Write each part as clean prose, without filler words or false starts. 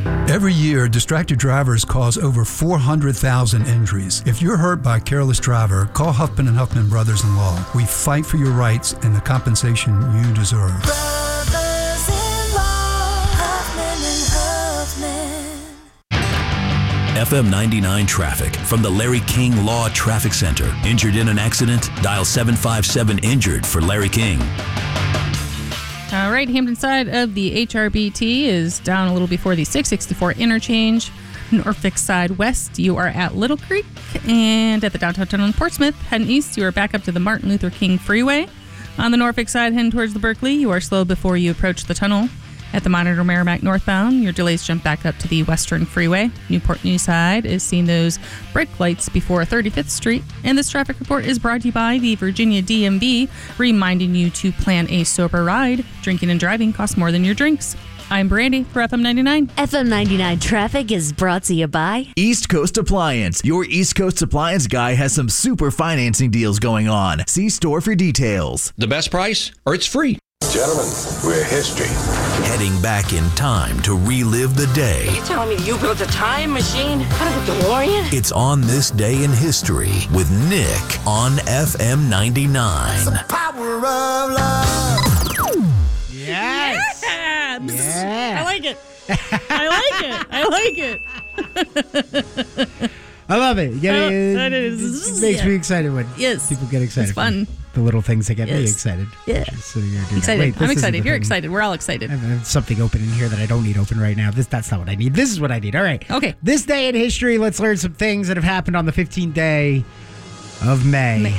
Every year, distracted drivers cause over 400,000 injuries. If you're hurt by a careless driver, call Huffman & Huffman Brothers-in-Law. We fight for your rights and the compensation you deserve. FM 99 traffic from the Larry King Law Traffic Center. Injured in an accident? Dial 757-INJURED for Larry King. All right, Hampton side of the HRBT is down a little before the 664 interchange. Norfolk side west, you are at Little Creek. And at the downtown tunnel in Portsmouth, heading east, you are back up to the Martin Luther King Freeway. On the Norfolk side, heading towards the Berkeley, you are slow before you approach the tunnel. At the Monitor Merrimack northbound, your delays jump back up to the Western Freeway. Newport News side is seeing those brake lights before 35th Street. And this traffic report is brought to you by the Virginia DMV, reminding you to plan a sober ride. Drinking and driving costs more than your drinks. I'm Brandy for FM 99. FM 99 traffic is brought to you by East Coast Appliance. Your East Coast Appliance guy has some super financing deals going on. See store for details. The best price, or it's free. Gentlemen, we're history. Heading back in time to relive the day. You telling me you built a time machine out of a DeLorean? It's On This Day in History with Nick on FM 99. The power of love. Yes! Yeah. I like it. I like it. I love it. It makes me excited when yes. people get excited. It's fun. The little things that get me excited. Yeah. Excited. I'm excited. You're excited. We're all excited. I have something open in here that I don't need open right now. That's not what I need. This is what I need. All right. Okay. This day in history, let's learn some things that have happened on the 15th day of May.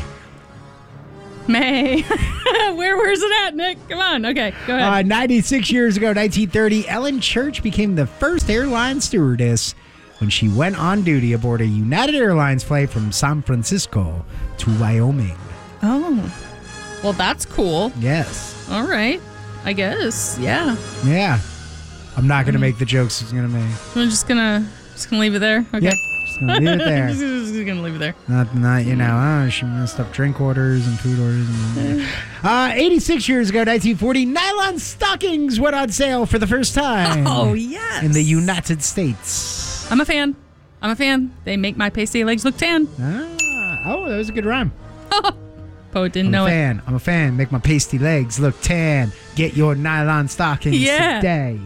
Where's it at, Nick? Come on. Okay, go ahead. 96 years ago, 1930, Ellen Church became the first airline stewardess when she went on duty aboard a United Airlines flight from San Francisco to Wyoming. Oh. Well, that's cool. Yes. All right. I guess. Yeah. Yeah. I'm not going to make the jokes she's going to make. I'm just gonna leave it there. Okay. Yep. Just going to leave it there. just gonna leave it there. Not she messed up drink orders and food orders. 86 years ago, 1940, nylon stockings went on sale for the first time. Oh, yes. In the United States. I'm a fan. They make my pasty legs look tan. Oh, that was a good rhyme. Poet didn't know it. I'm a fan. Make my pasty legs look tan. Get your nylon stockings today.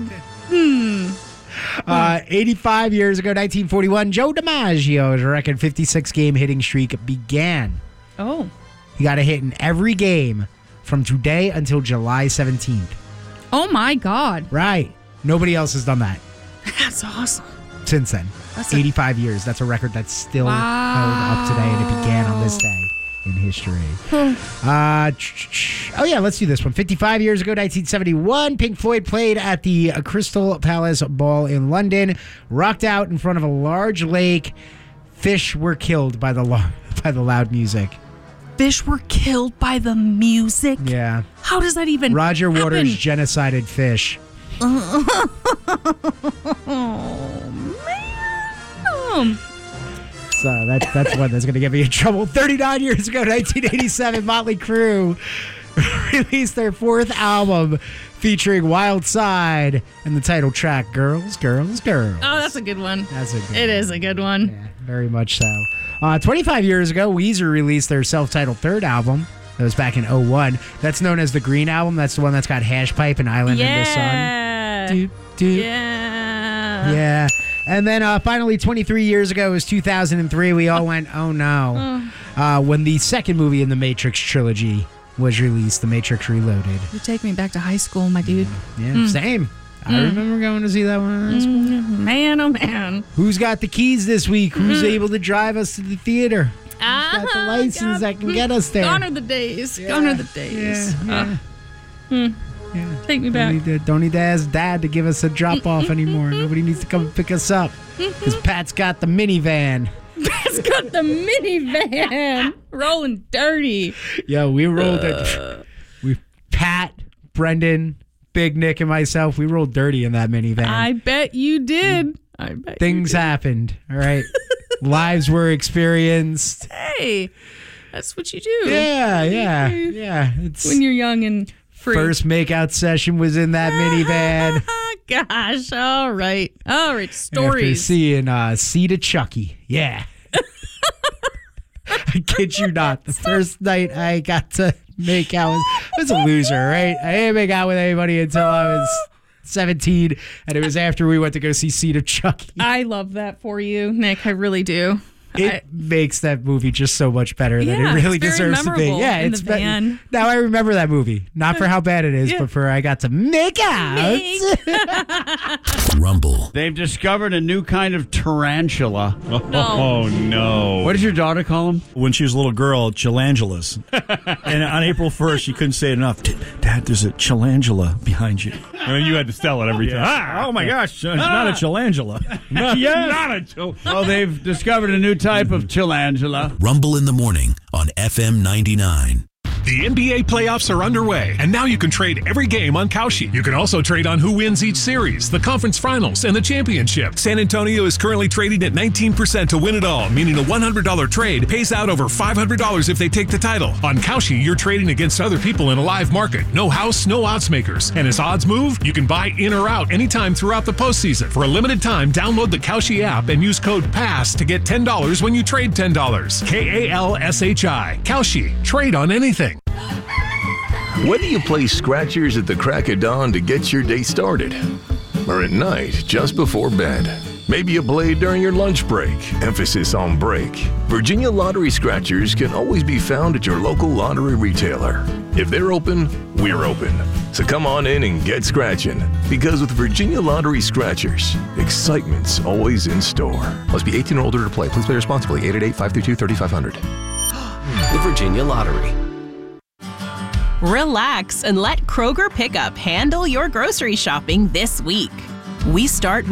85 years ago, 1941, Joe DiMaggio's record 56-game hitting streak began. Oh. He got a hit in every game from today until July 17th. Oh, my God. Right. Nobody else has done that. That's awesome. Since then. 85 years. That's a record that's still held up today, and it began on this day in history. Let's do this one. 55 years ago, 1971, Pink Floyd played at the Crystal Palace Ball in London, rocked out in front of a large lake. Fish were killed by the loud music. Fish were killed by the music? Yeah. How does that even Roger happen? Waters genocided fish. Oh, man. So that's one that's going to get me in trouble. 39 years ago, 1987, Motley Crue released their fourth album featuring Wild Side and the title track, Girls, Girls, Girls. Oh, that's a good one. It is a good one. Yeah, very much so. 25 years ago, Weezer released their self-titled third album. That was back in 2001. That's known as the Green Album. That's the one that's got Hash Pipe and Island in the Sun. Yeah. And then finally, 23 years ago, it was 2003. We all went, oh no. When the second movie in the Matrix trilogy was released, The Matrix Reloaded. You take me back to high school, my dude. Yeah, same. I remember going to see that one in high school. Man, oh man. Who's got the keys this week? Who's able to drive us to the theater? Who's got the license that can get us there? Gone are the days. Gone are the days. Yeah. Take me back. Don't need to ask Dad to give us a drop-off anymore. Nobody needs to come pick us up. Because Pat's got the minivan. Pat's got the minivan. Rolling dirty. Yeah, we rolled it. Pat, Brendan, Big Nick, and myself, we rolled dirty in that minivan. I bet you did. Things happened, all right? Lives were experienced. Hey, that's what you do. Yeah. It's when you're young and free. First makeout session was in that minivan. gosh. All right. After Stories. seeing Seed of Chucky. Yeah. I kid you not. The first night I got to make out I was a loser, right? I didn't make out with anybody until I was 17, and it was after we went to go see Seed of Chucky. I love that for you, Nick. I really do. It makes that movie just so much better than it really deserves to be. Yeah, in it's the van. Now I remember that movie, not for how bad it is, but for I got to make out. Rumble. They've discovered a new kind of tarantula. Oh, no. What does your daughter call them? When she was a little girl, chilangelas. And on April 1st, she couldn't say it enough. Dad, there's a chilangela behind you. I mean, you had to sell it every time. Ah, oh, my gosh. It's not a chilangela. Not a chilangela. Well, they've discovered a new type of chilangela. Rumble in the morning on FM 99. The NBA playoffs are underway, and now you can trade every game on Kalshi. You can also trade on who wins each series, the conference finals, and the championship. San Antonio is currently trading at 19% to win it all, meaning a $100 trade pays out over $500 if they take the title. On Kalshi, you're trading against other people in a live market. No house, no odds makers. And as odds move, you can buy in or out anytime throughout the postseason. For a limited time, download the Kalshi app and use code PASS to get $10 when you trade $10. KALSHI. Kalshi. Trade on anything. Whether you play scratchers at the crack of dawn to get your day started, or at night just before bed, maybe you play during your lunch break, emphasis on break, Virginia Lottery Scratchers can always be found at your local lottery retailer. If they're open, we're open. So come on in and get scratching, because with Virginia Lottery Scratchers, excitement's always in store. Must be 18 or older to play. Please play responsibly. 888-532-3500. The Virginia Lottery. Relax and let Kroger Pickup handle your grocery shopping this week. We start